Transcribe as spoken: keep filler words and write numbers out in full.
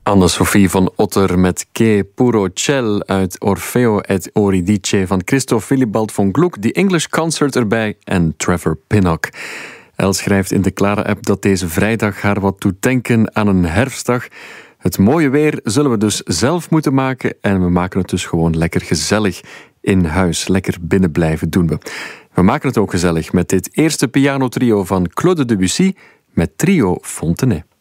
Anne-Sophie van Otter met Che puro ciel uit Orfeo et Euridice van Christoph Willibald von Gluck, The English Concert erbij en Trevor Pinnock. El schrijft in de Clara-app dat deze vrijdag haar wat doet denken aan een herfstdag. Het mooie weer zullen we dus zelf moeten maken en we maken het dus gewoon lekker gezellig in huis. Lekker binnen blijven doen we. We maken het ook gezellig met dit eerste pianotrio van Claude Debussy met Trio Fontenay.